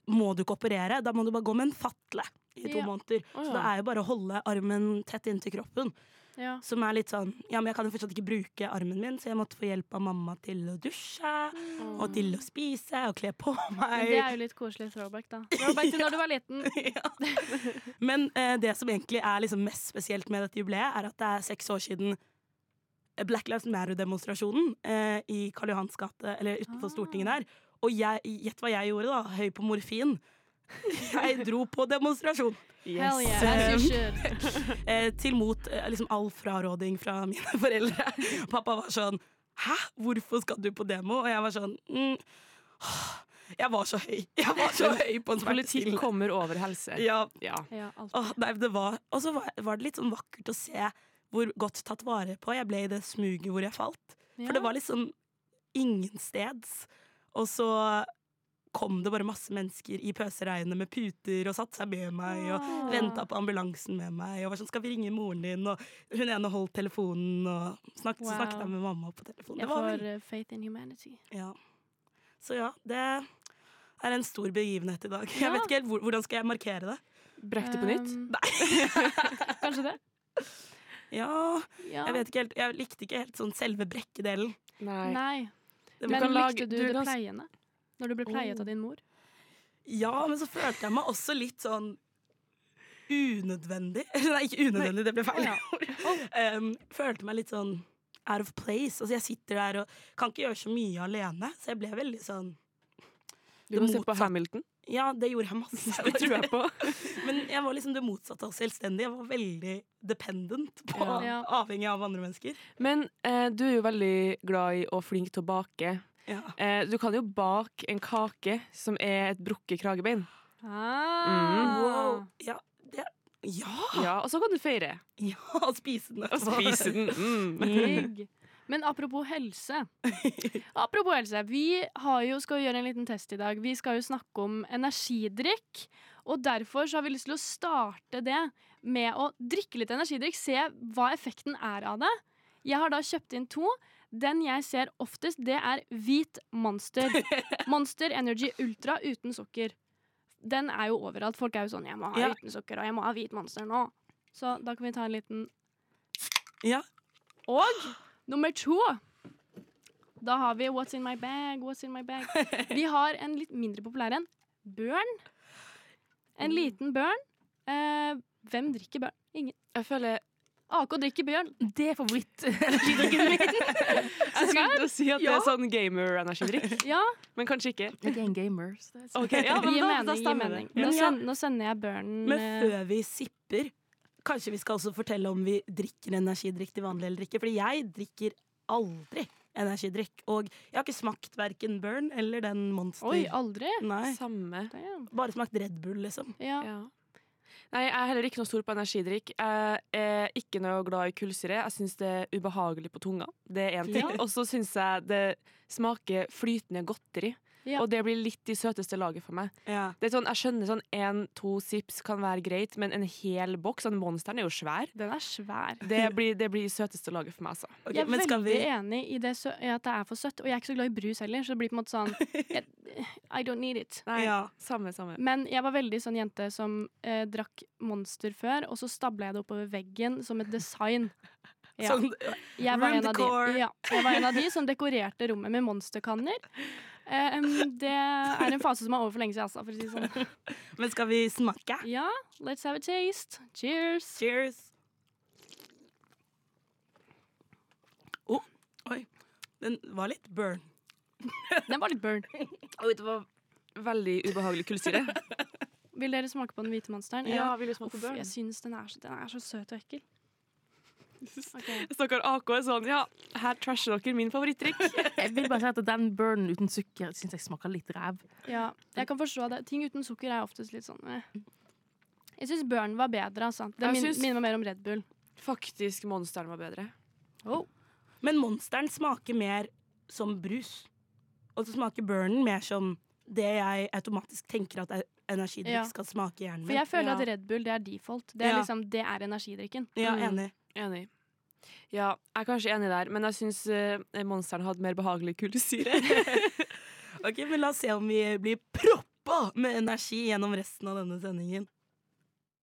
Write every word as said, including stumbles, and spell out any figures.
må du ikke operere, da må du bare gå med en fatle i to Ja. måneder. Oh, Så ja. det er jo bare å holde armen tett inntil kroppen. Ja. Som er litt sånn, ja, men jeg kan jo fortsatt ikke bruke armen min, så jeg måtte få hjelp av mamma til å dusje, Mm. og til å spise, og kle på Men meg. det er jo litt koselig throwback, da. Throwback til når du var liten. Ja. Men eh, det som egentlig er liksom mest spesielt med dette jubileet, er at det er seks år siden Black Lives Matter-demonstrasjonen eh, i Karl Johans gate, eller utenfor Ah. Stortinget der. Og jeg, gjett hva jeg gjorde da, høy på morfin. Jeg dro på demonstrasjon. Hell yeah, as you should. Eh, til mot eh, liksom all fraråding fra mine foreldre. Pappa var sånn, hæ? Hvorfor skal du på demo? Og jeg var sånn, mm, jeg var så høy. Jeg var så høy på en Politikk smertestillende. kommer over helse. Ja. Ja. Ja, alt. Åh, nei, det var, og så var, var det litt sånn vakkert å se hvor godt tatt vare på jeg ble i det smuget hvor jeg falt. For det var liksom ingensteds. Og så kom det bare masse mennesker i pøseregnet med puter og satte seg med meg og Åh. ventet på ambulansen med meg og var sånn, skal vi ringe moren din? Og hun ene holdt telefonen og snakket, så Wow. snakket jeg med mamma på telefonen. Jeg Det var får vel, uh, faith in humanity. ja. Så ja, det er en stor begivenhet i dag. Jeg Ja. vet ikke helt, hvor- hvordan skal jeg markere det? Brekk det på nytt. Um, Kanskje det? Ja, Ja. jeg vet ikke helt, jeg likte ikke helt sånn selve brekkedelen. Nei. Nei. Det Men var, kan lage- likte du, du det kan- pleiende? Når du ble pleiet av din mor? ja, men så følte jeg meg også litt sånn unødvendig. Nei, ikke unødvendig, det ble feil. Ja. um, følte meg litt sånn out of place. Altså, jeg sitter der og kan ikke gjøre så mye alene, så jeg ble veldig sånn Du må det se på motsatte. Hamilton. Ja, det gjorde jeg masse. Det tror jeg på. Men jeg var liksom det motsatte av selvstendig. Jeg var veldig dependent på, Ja. Ja. avhengig av andre mennesker. Men eh, du er jo veldig glad i og flink til å bake. Ja. Eh, du kan jo bake en kake som er et brukket kragebein. Ah. Wow. Ja, det, ja. Ja, og så kan du feire. ja, spise den. Og spise den. Mm. Digg. Men apropos helse. Apropos helse. Vi har jo, skal jo gjøre en liten test i dag. Vi skal jo snakke om energidrikk. Og derfor så har vi lyst til å starte det med å drikke litt energidrikk. Se hva effekten er av det. Jeg har da kjøpt inn to. Den jeg ser oftest, det er hvit Monster. Monster Energy Ultra uten sukker. Den er jo overalt. Folk er jo sånn, jeg må ha Ja. uten sukker, og jeg må ha hvit Monster nå. Så da kan vi ta en liten Ja. og nummer to, da har vi What's in my bag, what's in my bag. Vi har en litt mindre populær en. Børn. En liten børn. Eh, hvem drikker børn? Ingen. Jeg føler A K drikker børn. Det er favorittenergidrikken min. Jeg skulle til å si at det Ja. er sånn gamer-energidrikk, Ja, men kanskje ikke. Jeg er en gamer. Så det er sånn. Ok, ja, men gir da, mening. da Gir stemmer mening. det. Nå, Men ja. send, nå sender jeg børnen Men eh, før vi sipper, kanskje vi skal også fortelle om vi drikker energidrikk til vanlig eller ikke. Fordi jeg drikker aldri energidrikk. Og jeg har ikke smakt hverken Burn eller den Monster. Oi, aldri? Nei, Samme. Damn. bare smakt Red Bull, liksom. Ja. Ja. Nei, jeg er heller ikke noe stor på energidrikk. Jeg er ikke noe glad i kullsyre. Jeg syns det er ubehagelig på tunga. Det er én ting. Ja. Og så syns jeg det smaker flytende godteri. Ja. Og det blir litt i søteste laget for meg. Ja. Det er sånn, jeg skjønner sånn én, to sips kan være greit, men en hel boks, den Monsteren er jo svær. Den er svær. Det blir, det blir i søteste laget for meg, altså. Ok, Jeg er men skal veldig vi enig i det sø i at det er for søtt, og jeg er ikke så glad i brus heller, så det blir på en måte sånn jeg, I don't need it. Nei, Ja. samme, samme. Men jeg var veldig sånn jente som eh, drakk Monster før, og så stabla jeg det oppover veggen som et design. Ja. sånn, Jeg var, room en av decor. de, ja, jeg var en av de som dekorerte rommet med monsterkanner. Eh, em, det er en fase som er over for lenge siden, altså, for å si det sånn. Men skal vi smake? Ja, let's have a taste. Cheers. Cheers. Oh, oi. Den var litt burn. Den var litt burn. Og det var veldig ubehagelig kullsyre. Vil dere smake på den hvite monsteren? Ja, vil du smake på Uff, børn? jeg syns den er, så- den er så søt og ekkel. Ok. Stakkar A K er sånn, ja, her trasher dere min favorittdrikk. Jeg vil bare si at den burnen uten sukker synes jeg smaker litt ræv. Ja, jeg kan forstå det. Ting uten sukker er oftest litt sånn eh. Jeg syns Burn var bedre, altså. Det Jeg min, syns- minner meg mer om Red Bull. Faktisk Monsteren var bedre. Oh. Men Monsteren smaker mer som brus. Og så smaker Burnen mer som det jeg automatisk tenker at energidrikk Ja. skal smake i hjernen For min. jeg føler Ja. at Red Bull, det er default. Det er Ja. liksom, det er energidrikken. Ja, Mm. enig. Enig. Ja, jeg er kanskje enig der, men jeg syns uh, Monsteren hadde mer behagelig kullsyre. Ok, men la oss se om vi blir proppa på med energi gjennom resten av denne sendingen.